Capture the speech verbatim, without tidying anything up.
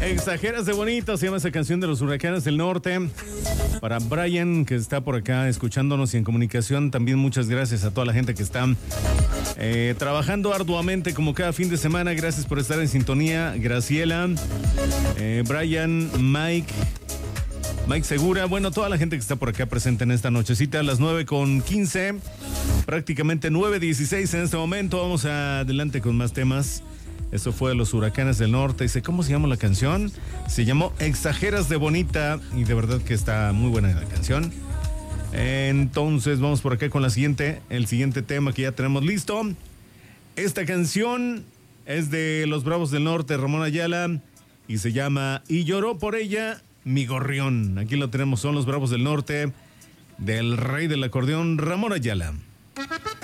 Exageras de bonito, se llama esa canción de los Huracanes del Norte. Para Brian, que está por acá escuchándonos y en comunicación, también muchas gracias a toda la gente que está eh, trabajando arduamente como cada fin de semana. Gracias por estar en sintonía. Graciela, eh, Brian, Mike, Mike Segura, bueno, toda la gente que está por acá presente en esta nochecita a las nueve con quince, prácticamente nueve dieciséis en este momento. Vamos adelante con más temas. Eso fue de los Huracanes del Norte. Dice, ¿cómo se llama la canción? Se llamó Exageras de Bonita y de verdad que está muy buena la canción. Entonces vamos por acá con la siguiente, el siguiente tema que ya tenemos listo. Esta canción es de los Bravos del Norte, Ramón Ayala, y se llama Y lloró por ella mi gorrión. Aquí lo tenemos, son los Bravos del Norte, del rey del acordeón, Ramón Ayala.